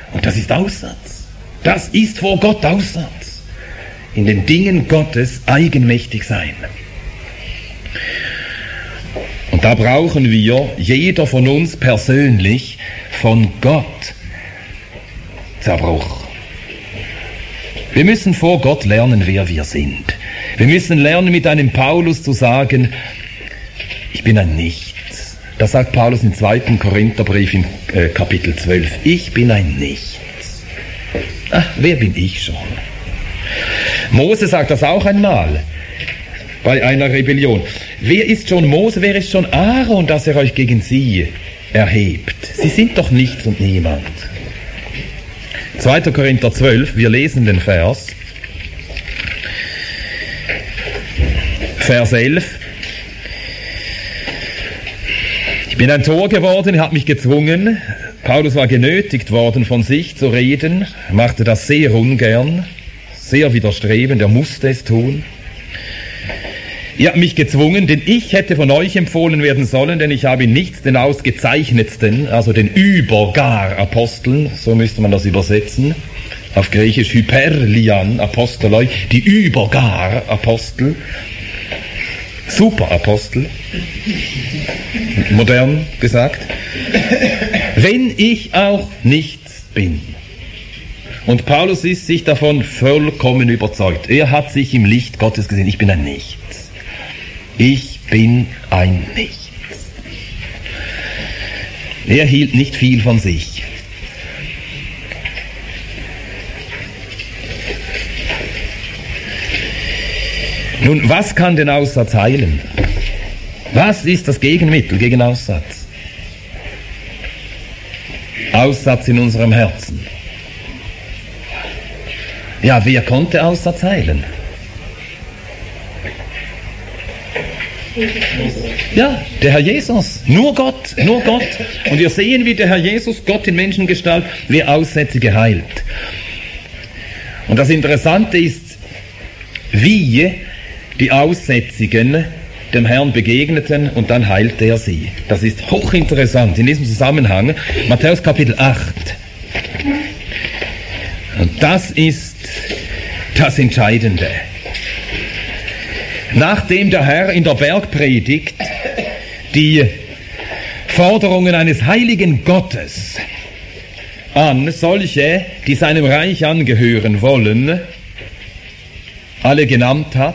Und das ist Aussatz. Das ist vor Gott Aussatz. In den Dingen Gottes eigenmächtig sein. Und da brauchen wir, jeder von uns persönlich, von Gott Zerbruch. Wir müssen vor Gott lernen, wer wir sind. Wir müssen lernen, mit einem Paulus zu sagen, ich bin ein Nichts. Das sagt Paulus im 2. Korintherbrief im Kapitel 12. Ich bin ein Nichts. Ach, wer bin ich schon? Mose sagt das auch einmal bei einer Rebellion. Wer ist schon Mose, wer ist schon Aaron, dass er euch gegen sie erhebt? Sie sind doch nichts und niemand. 2. Korinther 12, wir lesen den Vers 11. Ich bin ein Tor geworden, er hat mich gezwungen. Paulus war genötigt worden, von sich zu reden, machte das sehr ungern, sehr widerstrebend, er musste es tun. Ihr habt mich gezwungen, denn ich hätte von euch empfohlen werden sollen, denn ich habe in nichts den ausgezeichnetsten, also den übergar Aposteln, so müsste man das übersetzen, auf Griechisch Hyperlian Apostoloi, die übergar Apostel, Superapostel, modern gesagt, wenn ich auch nichts bin. Und Paulus ist sich davon vollkommen überzeugt. Er hat sich im Licht Gottes gesehen, ich bin ein Nichts. Ich bin ein Nichts. Er hielt nicht viel von sich. Nun, was kann den Aussatz heilen? Was ist das Gegenmittel gegen Aussatz? Aussatz in unserem Herzen. Ja, wer konnte Aussatz heilen? Ja, der Herr Jesus. Nur Gott, nur Gott. Und wir sehen, wie der Herr Jesus, Gott in Menschengestalt, wie Aussätzige heilt. Und das Interessante ist, wie die Aussätzigen dem Herrn begegneten und dann heilte er sie. Das ist hochinteressant. In diesem Zusammenhang, Matthäus Kapitel 8. Und das ist das Entscheidende. Nachdem der Herr in der Bergpredigt die Forderungen eines heiligen Gottes an solche, die seinem Reich angehören wollen, alle genannt hat,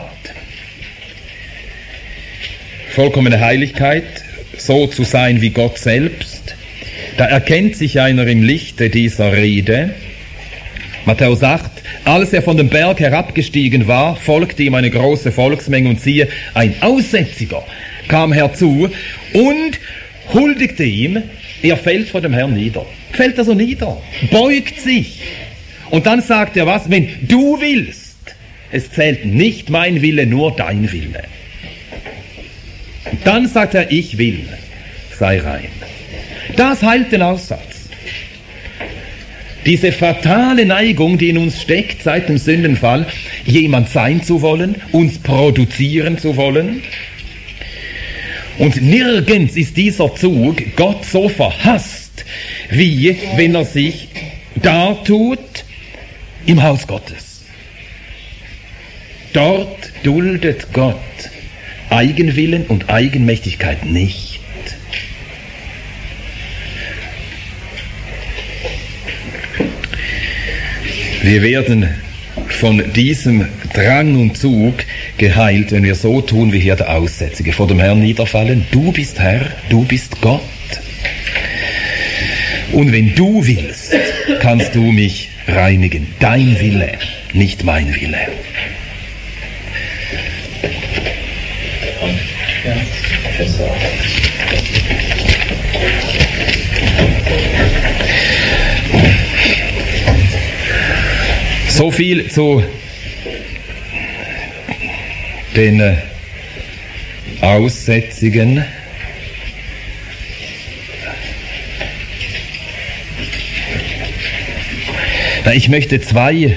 vollkommene Heiligkeit, so zu sein wie Gott selbst, da erkennt sich einer im Lichte dieser Rede. Matthäus 8, als er von dem Berg herabgestiegen war, folgte ihm eine große Volksmenge und siehe, ein Aussätziger kam herzu und huldigte ihm, er fällt vor dem Herrn nieder. Fällt also nieder, beugt sich. Und dann sagt er was? Wenn du willst, es zählt nicht mein Wille, nur dein Wille. Und dann sagt er, ich will, sei rein. Das heilt den Aussatz. Diese fatale Neigung, die in uns steckt seit dem Sündenfall, jemand sein zu wollen, uns produzieren zu wollen. Und nirgends ist dieser Zug Gott so verhasst, wie wenn er sich dartut im Haus Gottes. Dort duldet Gott Eigenwillen und Eigenmächtigkeit nicht. Wir werden von diesem Drang und Zug geheilt, wenn wir so tun wie hier der Aussätzige, vor dem Herrn niederfallen. Du bist Herr, du bist Gott. Und wenn du willst, kannst du mich reinigen. Dein Wille, nicht mein Wille. So viel zu den Aussätzigen. Ich möchte zwei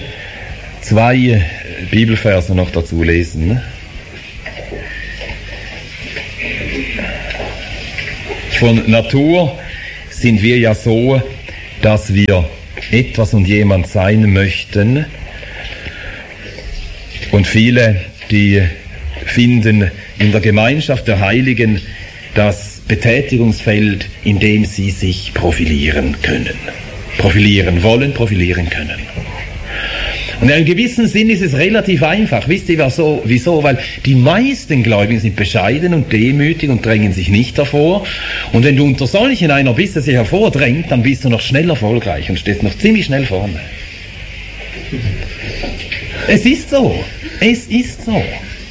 Bibelverse noch dazu lesen. Von Natur sind wir ja so, dass wir etwas und jemand sein möchten. Und viele, die finden in der Gemeinschaft der Heiligen das Betätigungsfeld, in dem sie sich profilieren können. Profilieren wollen, profilieren können. Und in einem gewissen Sinn ist es relativ einfach. Wisst ihr wieso? Weil die meisten Gläubigen sind bescheiden und demütig und drängen sich nicht hervor. Und wenn du unter solchen einer bist, der sich hervordrängt, dann bist du noch schnell erfolgreich und stehst noch ziemlich schnell vorne. Es ist so. Es ist so.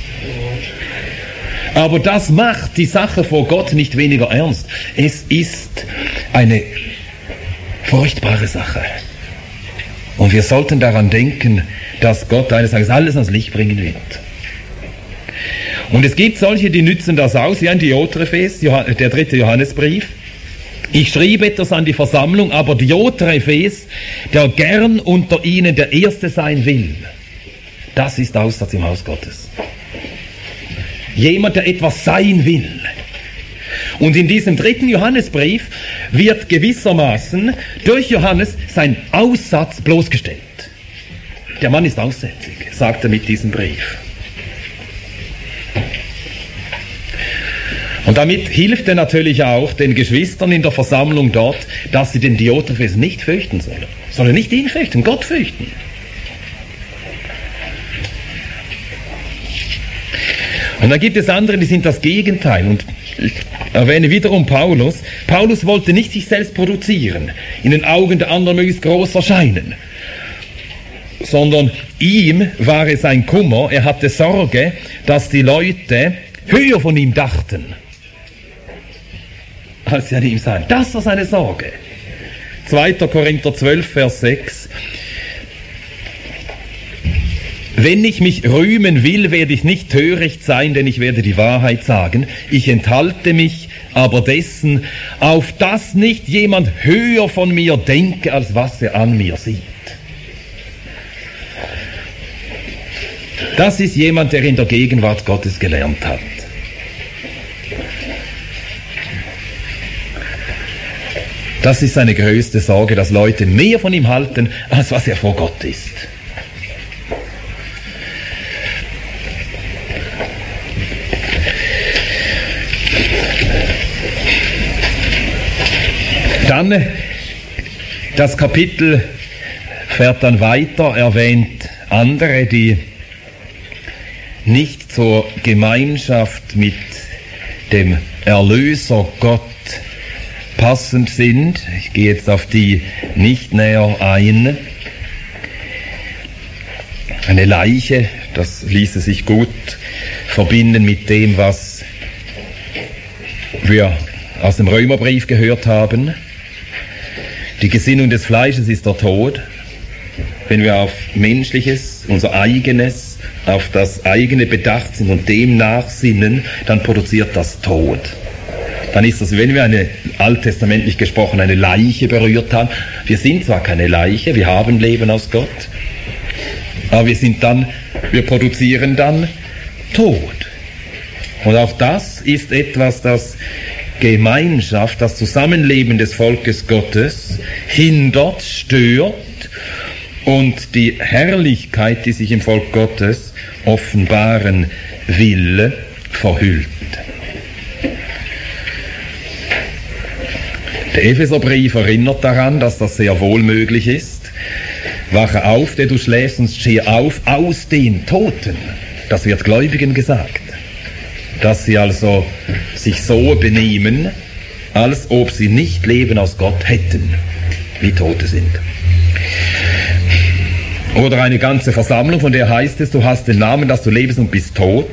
Aber das macht die Sache vor Gott nicht weniger ernst. Es ist eine furchtbare Sache. Und wir sollten daran denken, dass Gott eines Tages alles ans Licht bringen wird. Und es gibt solche, die nützen das aus, wie ein Diotrephes, der 3. Johannesbrief. Ich schrieb etwas an die Versammlung, aber Diotrephes, der gern unter ihnen der Erste sein will, das ist Aussatz im Haus Gottes. Jemand, der etwas sein will. Und in diesem 3. Johannesbrief wird gewissermaßen durch Johannes sein Aussatz bloßgestellt. Der Mann ist aussätzig, sagt er mit diesem Brief. Und damit hilft er natürlich auch den Geschwistern in der Versammlung dort, dass sie den Diotrephes nicht fürchten sollen. Sollen nicht ihn fürchten, Gott fürchten. Und dann gibt es andere, die sind das Gegenteil. Und ich erwähne wiederum Paulus. Paulus wollte nicht sich selbst produzieren, in den Augen der anderen möglichst groß erscheinen, sondern ihm war es ein Kummer, er hatte Sorge, dass die Leute höher von ihm dachten, als sie an ihm seien. Das war seine Sorge. 2. Korinther 12, Vers 6. Wenn ich mich rühmen will, werde ich nicht töricht sein, denn ich werde die Wahrheit sagen. Ich enthalte mich aber dessen, auf dass nicht jemand höher von mir denke, als was er an mir sieht. Das ist jemand, der in der Gegenwart Gottes gelernt hat. Das ist seine größte Sorge, dass Leute mehr von ihm halten, als was er vor Gott ist. Dann, das Kapitel fährt dann weiter, erwähnt andere, die nicht zur Gemeinschaft mit dem Erlöser Gott passend sind. Ich gehe jetzt auf die nicht näher ein. Eine Leiche, das ließe sich gut verbinden mit dem, was wir aus dem Römerbrief gehört haben. Die Gesinnung des Fleisches ist der Tod. Wenn wir auf Menschliches, unser Eigenes, auf das eigene bedacht sind und dem nachsinnen, dann produziert das Tod. Dann ist das, wenn wir eine, alttestamentlich gesprochen, eine Leiche berührt haben. Wir sind zwar keine Leiche, wir haben Leben aus Gott, aber wir produzieren dann Tod. Und auch das ist etwas, das Gemeinschaft, das Zusammenleben des Volkes Gottes hindert, stört und die Herrlichkeit, die sich im Volk Gottes offenbaren will, verhüllt. Der Epheserbrief erinnert daran, dass das sehr wohl möglich ist. Wache auf, der du schläfst, und steh auf aus den Toten. Das wird Gläubigen gesagt. Dass sie also sich so benehmen, als ob sie nicht Leben aus Gott hätten, wie Tote sind. Oder eine ganze Versammlung, von der heißt es, du hast den Namen, dass du lebst und bist tot.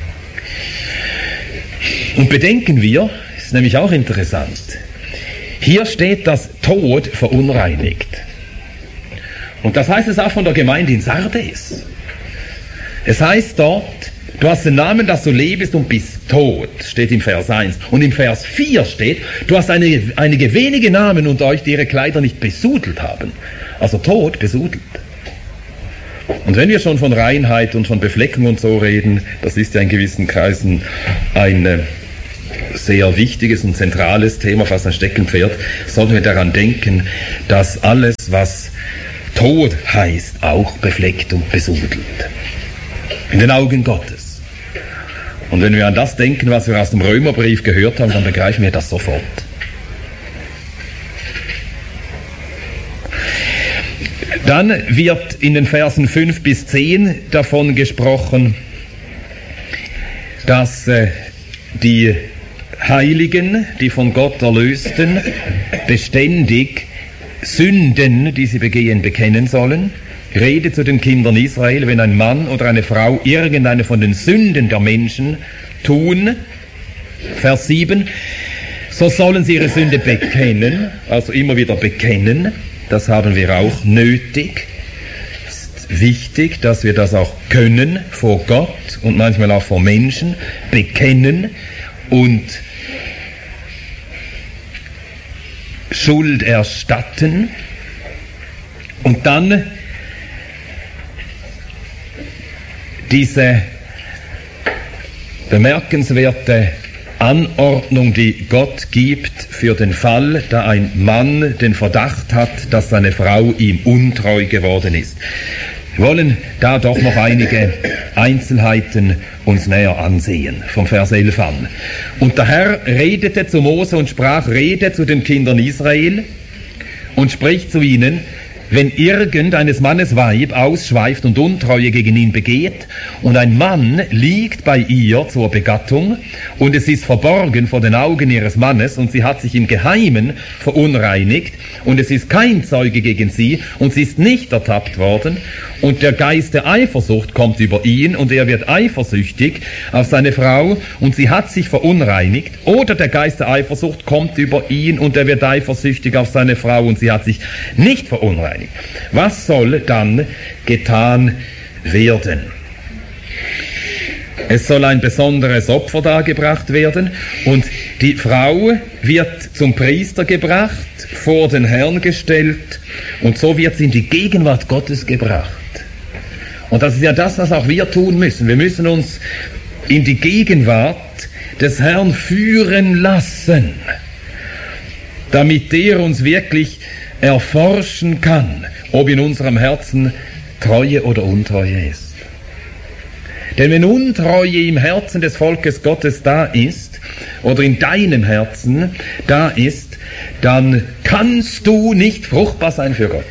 Und bedenken wir, ist nämlich auch interessant, hier steht, dass Tod verunreinigt. Und das heißt es auch von der Gemeinde in Sardes. Es heißt dort, du hast den Namen, dass du lebst und bist tot, steht im Vers 1. Und im Vers 4 steht, du hast einige wenige Namen unter euch, die ihre Kleider nicht besudelt haben. Also tot, besudelt. Und wenn wir schon von Reinheit und von Befleckung und so reden, das ist ja in gewissen Kreisen ein sehr wichtiges und zentrales Thema, fast ein Steckenpferd, sollten wir daran denken, dass alles, was Tod heißt, auch befleckt und besudelt. In den Augen Gottes. Und wenn wir an das denken, was wir aus dem Römerbrief gehört haben, dann begreifen wir das sofort. Dann wird in den Versen 5 bis 10 davon gesprochen, dass die Heiligen, die von Gott Erlösten, beständig Sünden, die sie begehen, bekennen sollen. Rede zu den Kindern Israel, wenn ein Mann oder eine Frau irgendeine von den Sünden der Menschen tun, Vers 7, so sollen sie ihre Sünde bekennen, also immer wieder bekennen. Das haben wir auch nötig. Es ist wichtig, dass wir das auch können vor Gott und manchmal auch vor Menschen, bekennen und Schuld erstatten. Und dann diese bemerkenswerte Anordnung, die Gott gibt für den Fall, da ein Mann den Verdacht hat, dass seine Frau ihm untreu geworden ist. Wir wollen da doch noch einige Einzelheiten uns näher ansehen, vom Vers 11 an. Und der Herr redete zu Mose und sprach, rede zu den Kindern Israel und spricht zu ihnen, wenn irgendeines Mannes Weib ausschweift und Untreue gegen ihn begeht und ein Mann liegt bei ihr zur Begattung und es ist verborgen vor den Augen ihres Mannes und sie hat sich im Geheimen verunreinigt und es ist kein Zeuge gegen sie und sie ist nicht ertappt worden und der Geist der Eifersucht kommt über ihn und er wird eifersüchtig auf seine Frau und sie hat sich verunreinigt, oder der Geist der Eifersucht kommt über ihn und er wird eifersüchtig auf seine Frau und sie hat sich nicht verunreinigt. Was soll dann getan werden? Es soll ein besonderes Opfer dargebracht werden und die Frau wird zum Priester gebracht, vor den Herrn gestellt und so wird sie in die Gegenwart Gottes gebracht. Und das ist ja das, was auch wir tun müssen. Wir müssen uns in die Gegenwart des Herrn führen lassen, damit der uns wirklich erforschen kann, ob in unserem Herzen Treue oder Untreue ist. Denn wenn Untreue im Herzen des Volkes Gottes da ist, oder in deinem Herzen da ist, dann kannst du nicht fruchtbar sein für Gott.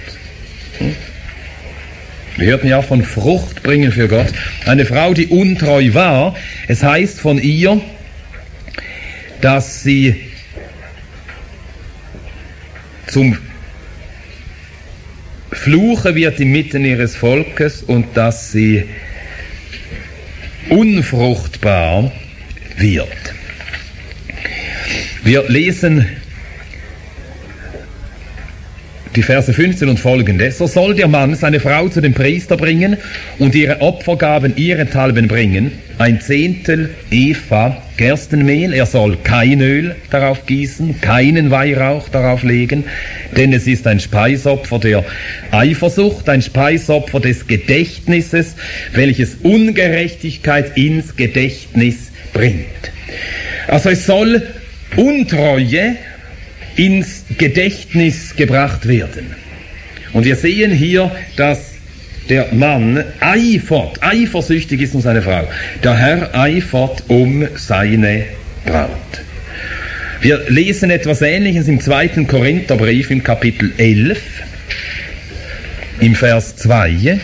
Wir hörten ja von Frucht bringen für Gott. Eine Frau, die untreu war, es heißt von ihr, dass sie zum Fluche wird inmitten ihres Volkes und dass sie unfruchtbar wird. Wir lesen die Verse 15 und folgende. So soll der Mann seine Frau zu dem Priester bringen und ihre Opfergaben ihrethalben bringen. 1/10 Epha Gerstenmehl. Er soll kein Öl darauf gießen, keinen Weihrauch darauf legen, denn es ist ein Speisopfer der Eifersucht, ein Speisopfer des Gedächtnisses, welches Ungerechtigkeit ins Gedächtnis bringt. Also es soll Untreue ins Gedächtnis gebracht werden. Und wir sehen hier, dass der Mann eifersüchtig ist um seine Frau. Der Herr eifert um seine Braut. Wir lesen etwas Ähnliches im 2. Korintherbrief im Kapitel 11, im Vers 2.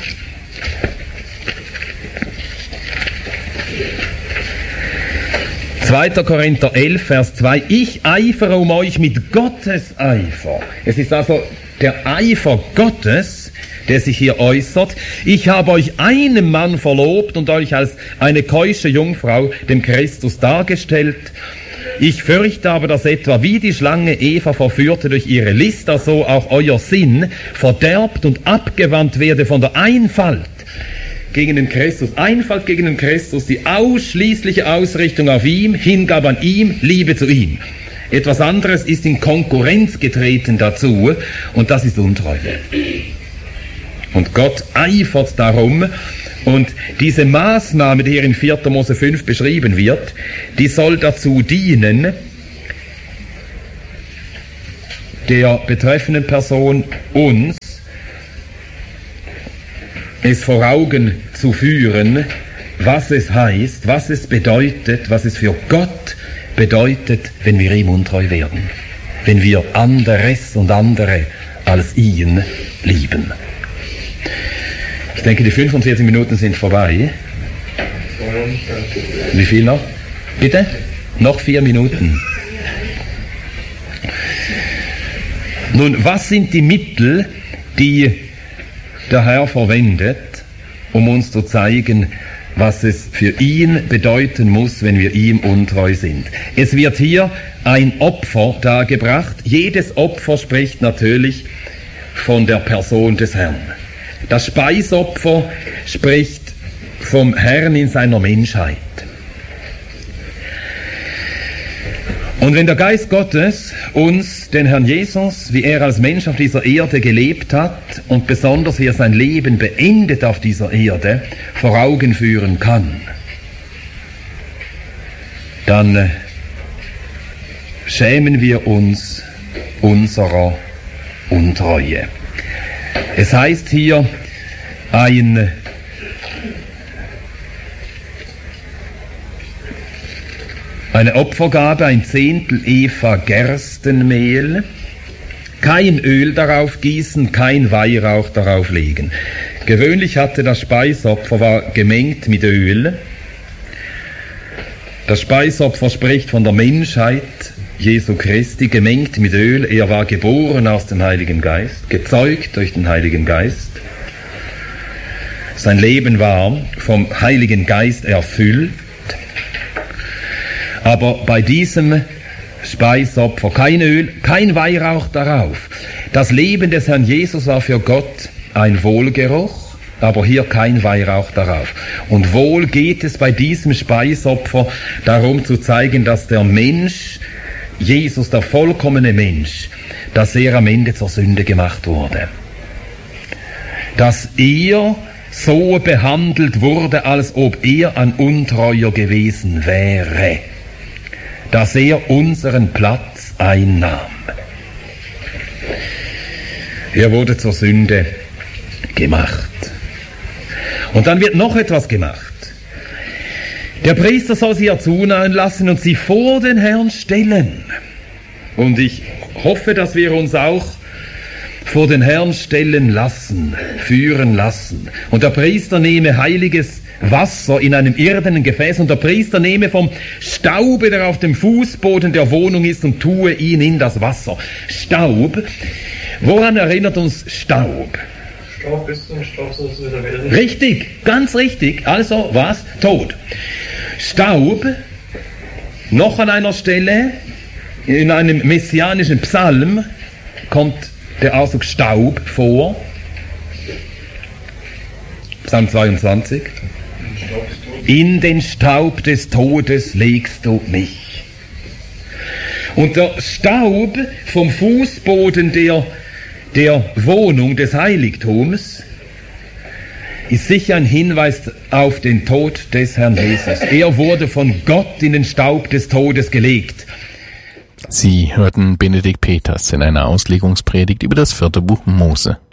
Zweiter Korinther 11, Vers 2. Ich eifere um euch mit Gottes Eifer. Es ist also der Eifer Gottes, der sich hier äußert. Ich habe euch einem Mann verlobt und euch als eine keusche Jungfrau dem Christus dargestellt. Ich fürchte aber, dass etwa wie die Schlange Eva verführte durch ihre List, so auch euer Sinn verderbt und abgewandt werde von der Einfalt gegen den Christus. Einfalt gegen den Christus, die ausschließliche Ausrichtung auf ihm, Hingabe an ihm, Liebe zu ihm. Etwas anderes ist in Konkurrenz getreten dazu und das ist Untreue. Und Gott eifert darum Und diese Maßnahme, die hier in 4. Mose 5 beschrieben wird, die soll dazu dienen, der betreffenden Person uns es vor Augen zu führen, was es heißt, was es bedeutet, was es für Gott bedeutet, wenn wir ihm untreu werden, wenn wir anderes und andere als ihn lieben. Ich denke, die 45 Minuten sind vorbei. Wie viel noch? Bitte? Noch 4 Minuten. Nun, was sind die Mittel, die der Herr verwendet, um uns zu zeigen, was es für ihn bedeuten muss, wenn wir ihm untreu sind? Es wird hier ein Opfer dargebracht. Jedes Opfer spricht natürlich von der Person des Herrn. Das Speisopfer spricht vom Herrn in seiner Menschheit. Und wenn der Geist Gottes uns, den Herrn Jesus, wie er als Mensch auf dieser Erde gelebt hat und besonders wie er sein Leben beendet auf dieser Erde, vor Augen führen kann, dann schämen wir uns unserer Untreue. Es heißt hier, eine Opfergabe, 1/10 Epha Gerstenmehl, kein Öl darauf gießen, kein Weihrauch darauf legen. Gewöhnlich hatte das Speisopfer, war gemengt mit Öl. Das Speisopfer spricht von der Menschheit Jesu Christi, gemengt mit Öl. Er war geboren aus dem Heiligen Geist, gezeugt durch den Heiligen Geist. Sein Leben war vom Heiligen Geist erfüllt. Aber bei diesem Speisopfer kein Öl, kein Weihrauch darauf. Das Leben des Herrn Jesus war für Gott ein Wohlgeruch, aber hier kein Weihrauch darauf. Und wohl geht es bei diesem Speisopfer darum zu zeigen, dass der Mensch, Jesus, der vollkommene Mensch, dass er am Ende zur Sünde gemacht wurde. Dass er so behandelt wurde, als ob er ein Untreuer gewesen wäre. Dass er unseren Platz einnahm. Er wurde zur Sünde gemacht. Und dann wird noch etwas gemacht. Der Priester soll sie herzunahen lassen und sie vor den Herrn stellen. Und ich hoffe, dass wir uns auch vor den Herrn stellen lassen, führen lassen. Und der Priester nehme heiliges Wasser in einem irdenen Gefäß und der Priester nehme vom Staube, der auf dem Fußboden der Wohnung ist, und tue ihn in das Wasser. Staub, woran erinnert uns Staub? Staub ist und Staub soll es wieder werden. Richtig, ganz richtig. Also was? Tod. Staub, noch an einer Stelle, in einem messianischen Psalm kommt der Ausdruck Staub vor. Psalm 22. In den Staub des Todes legst du mich. Und der Staub vom Fußboden der Wohnung des Heiligtums ist sicher ein Hinweis auf den Tod des Herrn Jesus. Er wurde von Gott in den Staub des Todes gelegt. Sie hörten Benedikt Peters in einer Auslegungspredigt über das 4. Buch Mose.